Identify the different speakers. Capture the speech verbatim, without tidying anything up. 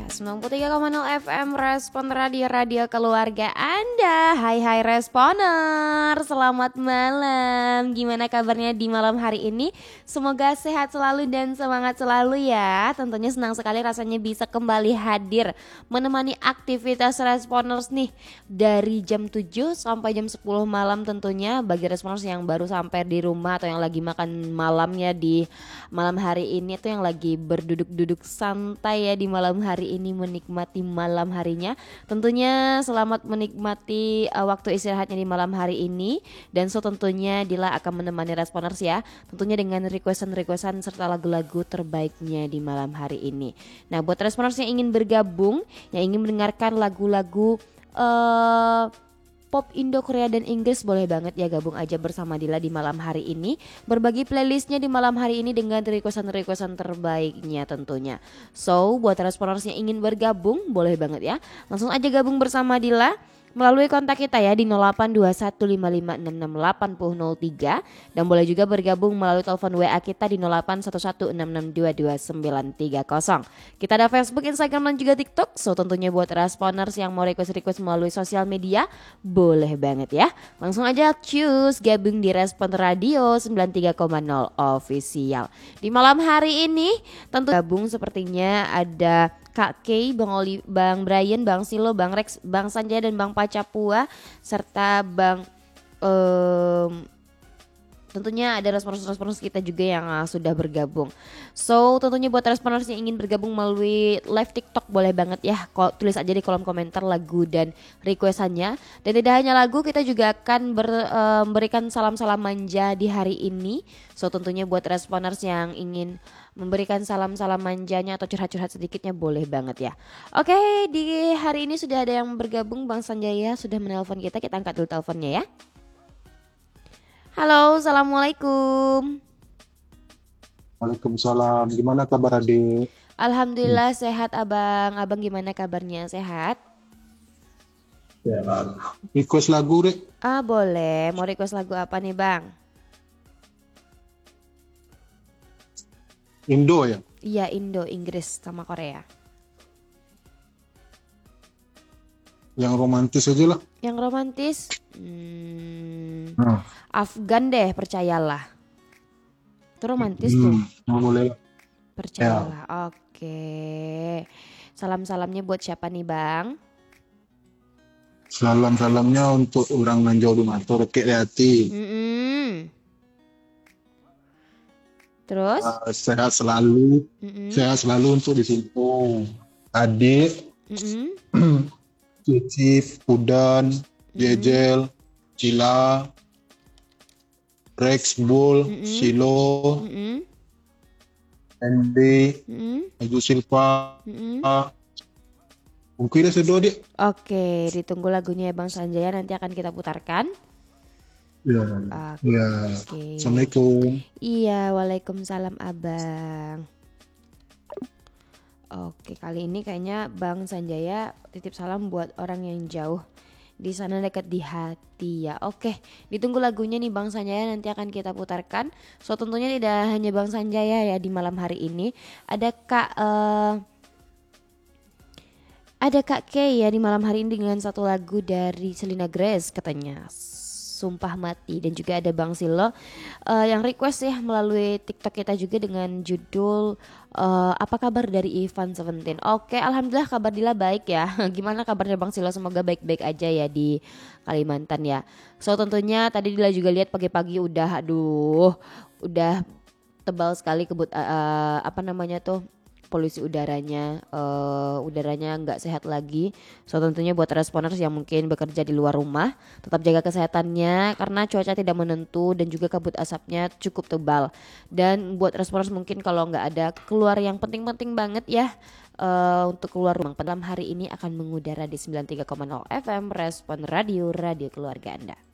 Speaker 1: sembilan puluh tiga koma nol F M Respon Radio-Radio Keluarga Anda. Hai hai Responer, selamat malam. Gimana kabarnya di malam hari ini? Semoga sehat selalu dan semangat selalu ya. Tentunya senang sekali rasanya bisa kembali hadir menemani aktivitas Responers nih dari jam tujuh sampai jam sepuluh malam tentunya. Bagi Responers yang baru sampai di rumah atau yang lagi makan malamnya di malam hari ini, tuh yang lagi berduduk-duduk santai ya di malam hari ini menikmati malam harinya. Tentunya selamat menikmati uh, waktu istirahatnya di malam hari ini. Dan so tentunya Dila akan menemani Responers ya, tentunya dengan requestan-requestan serta lagu-lagu terbaiknya di malam hari ini. Nah buat Responers yang ingin bergabung, yang ingin mendengarkan lagu-lagu uh, pop Indo, Korea dan Inggris, boleh banget ya gabung aja bersama Dila di malam hari ini. Berbagi playlistnya di malam hari ini dengan requestan-requestan terbaiknya tentunya. So buat Responers yang ingin bergabung, boleh banget ya, langsung aja gabung bersama Dila melalui kontak kita ya di nol delapan dua satu lima lima enam enam delapan nol nol tiga. Dan boleh juga bergabung melalui telepon W A kita di nol delapan satu satu enam enam dua dua sembilan tiga nol. Kita ada Facebook, Instagram dan juga TikTok. So tentunya buat Responers yang mau request-request melalui sosial media, boleh banget ya. Langsung aja choose gabung di Respon Radio sembilan puluh tiga koma nol Official. Di malam hari ini tentu gabung sepertinya ada Kak Kay, Bang Oli, Bang Brian, Bang Silo, Bang Rex, Bang Sanjaya dan Bang Pacapua, serta Bang um, tentunya ada respons-respons kita juga yang uh, sudah bergabung. So tentunya buat Responers yang ingin bergabung melalui live TikTok, boleh banget ya, kok tulis aja di kolom komentar lagu dan requestannya. Dan tidak hanya lagu, kita juga akan ber, uh, memberikan salam-salam manja di hari ini. So tentunya buat Responers yang ingin memberikan salam-salam manjanya atau curhat-curhat sedikitnya, boleh banget ya. Oke, di hari ini sudah ada yang bergabung. Bang Sanjaya sudah menelpon kita, kita angkat dulu teleponnya ya. Halo, assalamualaikum.
Speaker 2: Waalaikumsalam. Gimana kabar adik?
Speaker 1: Alhamdulillah hmm. sehat abang. Abang gimana kabarnya, sehat?
Speaker 2: Ya. Request lagu Rek.
Speaker 1: Ah boleh, mau request lagu apa nih bang?
Speaker 2: Indo ya?
Speaker 1: Iya Indo, Inggris sama Korea.
Speaker 2: Yang romantis aja lah.
Speaker 1: Yang romantis? Hmm,
Speaker 2: hmm.
Speaker 1: Afgan deh, percayalah. Itu romantis
Speaker 2: hmm,
Speaker 1: tuh.
Speaker 2: Boleh.
Speaker 1: Percayalah, ya. Oke. Salam-salamnya buat siapa nih bang?
Speaker 2: Salam-salamnya untuk orang nan jauh di motor, Kek Hati.
Speaker 1: Mm-mm. Terus?
Speaker 2: Uh, sehat selalu, Mm-mm. sehat selalu untuk di situ. Adik, Cici, Pudan, Jejel, Cila, Rex, Bull, Mm-mm. Silo, Mm-mm. Andy, Ibu Silva, mungkin ada sedot dia.
Speaker 1: Oke, ditunggu lagunya ya Bang Sanjaya, nanti akan kita putarkan.
Speaker 2: Ya,
Speaker 1: okay.
Speaker 2: ya. Assalamualaikum.
Speaker 1: Iya, waalaikumsalam abang. Oke, kali ini kayaknya Bang Sanjaya titip salam buat orang yang jauh di sana dekat di hati ya. Oke, ditunggu lagunya nih Bang Sanjaya, nanti akan kita putarkan. So tentunya tidak hanya Bang Sanjaya ya di malam hari ini. Ada Kak uh, ada Kak Kay ya di malam hari ini dengan satu lagu dari Selena Grace katanya, Sumpah Mati. Dan juga ada Bang Silo uh, yang request ya melalui TikTok kita juga dengan judul uh, Apa Kabar dari Ivan Seventeen. Oke, alhamdulillah kabar Dila baik ya. Gimana kabarnya Bang Silo? Semoga baik-baik aja ya di Kalimantan ya. So tentunya tadi Dila juga lihat pagi-pagi udah aduh udah tebal sekali kebut uh, apa namanya tuh polusi udaranya, uh, udaranya nggak sehat lagi. So tentunya buat Responers yang mungkin bekerja di luar rumah, tetap jaga kesehatannya karena cuaca tidak menentu dan juga kabut asapnya cukup tebal. Dan buat Responers mungkin kalau nggak ada keluar yang penting-penting banget ya, uh, untuk keluar rumah, malam hari ini akan mengudara di sembilan puluh tiga koma nol F M Respon Radio, Radio Keluarga Anda.